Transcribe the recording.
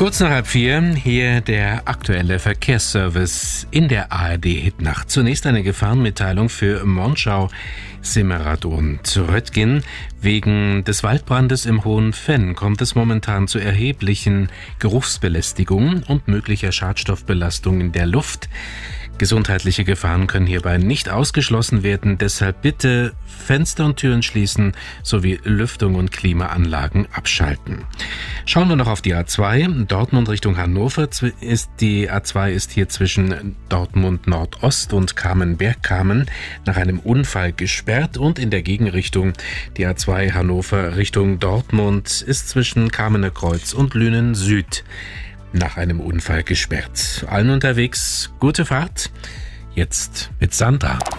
Kurz nach 3:30, hier der aktuelle Verkehrsservice in der ARD-Hitnacht. Zunächst eine Gefahrenmitteilung für Monschau, Simmerath und Röttgen. Wegen des Waldbrandes im Hohenfenn kommt es momentan zu erheblichen Geruchsbelästigungen und möglicher Schadstoffbelastung in der Luft. Gesundheitliche Gefahren können hierbei nicht ausgeschlossen werden, deshalb bitte Fenster und Türen schließen sowie Lüftung und Klimaanlagen abschalten. Schauen wir noch auf die A2. Dortmund Richtung Hannover die A2 ist hier zwischen Dortmund Nordost und Kamen-Bergkamen nach einem Unfall gesperrt und in der Gegenrichtung die A2 Hannover Richtung Dortmund ist zwischen Kamener Kreuz und Lünen Süd nach einem Unfall gesperrt. Allen unterwegs gute Fahrt. Jetzt mit Sandra.